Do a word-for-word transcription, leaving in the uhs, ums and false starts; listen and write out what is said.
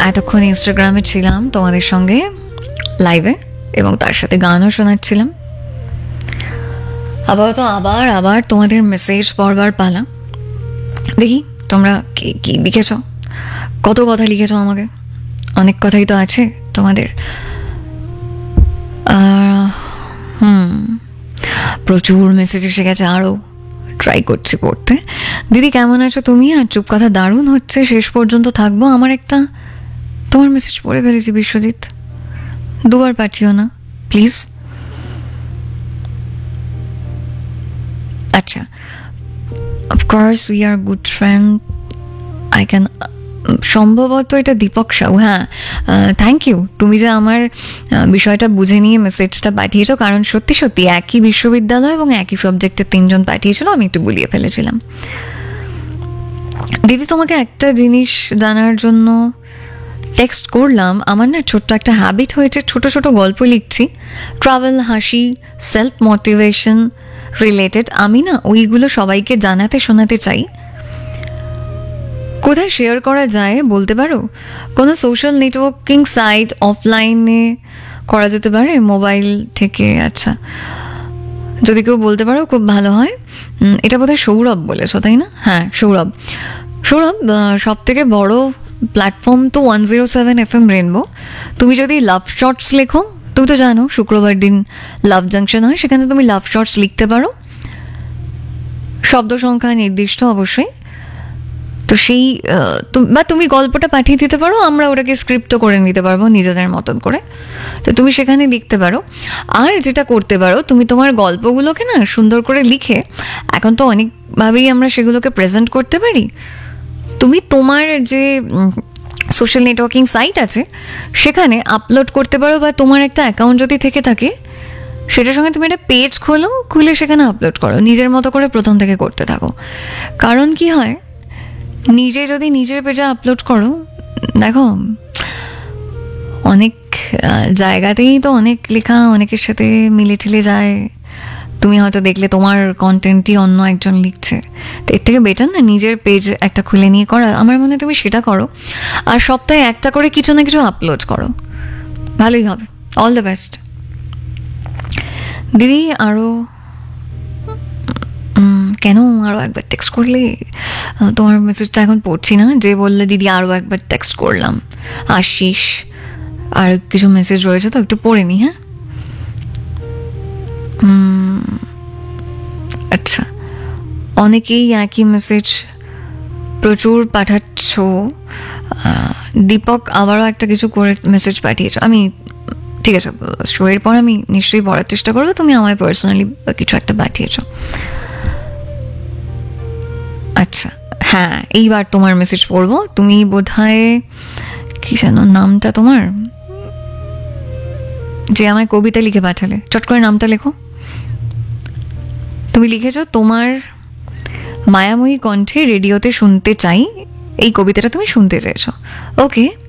এতক্ষণ ইনস্টাগ্রামে ছিলাম তোমাদের সঙ্গে লাইভে, এবং তার সাথে গানও শোনাচ্ছিলাম। আপাতত আবার আবার তোমাদের মেসেজ পড়বার পালা। দেখি তোমরা কি কি লিখেছ, কত কথা লিখেছ আমাকে। অনেক কথাই তো আছে তোমাদের। হুম প্রচুর মেসেজ এসে গেছে, আরও ট্রাই করছি পড়তে। দিদি কেমন আছো তুমি? আর চুপ কথা দারুণ হচ্ছে, শেষ পর্যন্ত থাকবো। আমার একটা তোমার মেসেজ পড়ে ফেলেছি বিশ্বজিৎ, দুবার পাঠিও না প্লিজ। আচ্ছা, of course we are good friend, I can, সম্ভবত এটা দীপক সাউ। হ্যাঁ, থ্যাংক ইউ, তুমি যে আমার বিষয়টা বুঝে নিয়ে মেসেজটা পাঠিয়েছো, কারণ সত্যি সত্যি একই বিশ্ববিদ্যালয় এবং একই সাবজেক্টের তিনজন পাঠিয়েছিল, আমি একটু গুলিয়ে ফেলেছিলাম। দিদি তোমাকে একটা জিনিস জানার জন্য টেক্সট করলাম। আমার না ছোট্ট একটা হ্যাবিট হয়েছে, ছোট ছোট গল্প লিখছি, ট্রাভেল, হাসি, সেলফ মোটিভেশন রিলেটেড। আমি না ওইগুলো সবাইকে জানাতে শোনাতে চাই। কোথায় শেয়ার করা যায় বলতে পারো? কোনো সোশ্যাল নেটওয়ার্কিং সাইট, অফলাইনে করা যেতে পারে, মোবাইল থেকে? আচ্ছা, যদি কেউ বলতে পারো খুব ভালো হয়। এটা বোধহয় সৌরভ বলেছো, তাই না? হ্যাঁ সৌরভ। সৌরভ, সব থেকে বড় প্ল্যাটফর্ম তো one zero seven F M rainbow. তুমি যদি লাভ শর্টস লেখো, তুমি তো জানো শুক্রবার দিন লাভ জাংশন হয়, সেখানে তুমি লাভ শর্টস লিখতে পারো, শব্দ সংখ্যা নির্দিষ্ট অবশ্যই। তো সেই বা তুমি গল্পটা পাঠিয়ে দিতে পারো, আমরা ওটাকে স্ক্রিপ্টও করে নিতে পারবো নিজেদের মতন করে। তো তুমি সেখানে লিখতে পারো। আর যেটা করতে পারো, তুমি তোমার গল্পগুলোকে না সুন্দর করে লিখে, এখন তো অনেকভাবেই আমরা সেগুলোকে প্রেজেন্ট করতে পারি, তুমি তোমার যে সোশ্যাল নেটওয়ার্কিং সাইট আছে সেখানে আপলোড করতে পারো, বা তোমার একটা অ্যাকাউন্ট যদি থেকে থাকে সেটার সঙ্গে তুমি একটা পেজ খোলো, খুলে সেখানে আপলোড করো, নিজের মতো করে প্রথম থেকে করতে থাকো। কারণ কি হয়, নিজে যদি নিজের পেজে আপলোড করো, দেখো অনেক জায়গাতেই তো অনেক লেখা অনেকের সাথে মিলে ঠেলে যায়, তুমি হয়তো দেখলে তোমার কন্টেন্টই অন্য একজন লিখছে। তো এর থেকে বেটার না নিজের পেজ একটা খুলে নিয়ে করা। আমার মনে হয় তুমি সেটা করো, আর সপ্তাহে একটা করে কিছু না কিছু আপলোড করো, ভালোই হবে। অল দ্য বেস্ট দিদি। আরও কেন আরও একবার টেক্সট করলে? তোমার মেসেজটা এখন পড়ছি না, যে বললে দিদি আরও একবার টেক্সট করলাম। আশিস, আর কিছু মেসেজ রয়েছে তো একটু পড়ে নি। হ্যাঁ আচ্ছা, অনেকেই একই মেসেজ প্রচুর পাঠাচ্ছ। দীপক আবারও একটা কিছু করে মেসেজ পাঠিয়েছ, আমি ঠিক আছে শোয়ের পর আমি নিশ্চয়ই পড়ার চেষ্টা করবো। তুমি আমায় পার্সোনালি কিছু একটা পাঠিয়েছ। আচ্ছা হ্যাঁ, এইবার তোমার মেসেজ পড়বো। তুমি বোধহয় কি জানো নামটা তোমার, যে আমায় কবিতা লিখে পাঠালে, চট করে নামটা লেখো। তুমি লিখেছো তোমার মায়াময়ী কণ্ঠে রেডিওতে শুনতে চাই, এই কবিতাটা তুমি শুনতে চাইছো। ওকে,